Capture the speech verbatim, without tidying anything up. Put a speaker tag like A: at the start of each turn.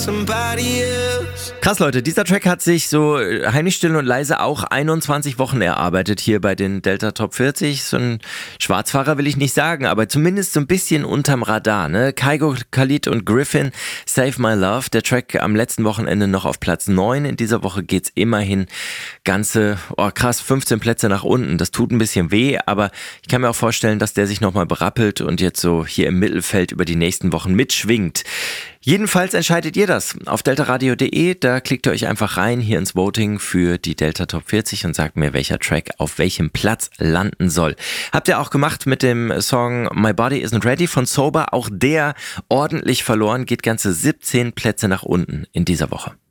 A: somebody else.
B: Krass, Leute, dieser Track hat sich so heimlich still und leise auch einundzwanzig Wochen erarbeitet hier bei den Delta Top vierzig. So ein Schwarzfahrer will ich nicht sagen, aber zumindest so ein bisschen unterm Radar, ne? Kygo, Khalid und Griffin, Save My Love. Der Track am letzten Wochenende noch auf Platz neun. In dieser Woche geht's immerhin ganze, oh krass, fünfzehn Plätze nach unten. Das tut ein bisschen weh, aber ich kann mir auch vorstellen, dass der sich nochmal berappelt und jetzt so hier im Mittelfeld über die nächsten Wochen mitschwingt. Jedenfalls entscheidet ihr das auf deltaradio punkt de, da klickt ihr euch einfach rein hier ins Voting für die Delta Top vierzig und sagt mir, welcher Track auf welchem Platz landen soll. Habt ihr auch gemacht mit dem Song My Body Isn't Ready von Sober, auch der ordentlich verloren, geht ganze siebzehn Plätze nach unten in dieser Woche.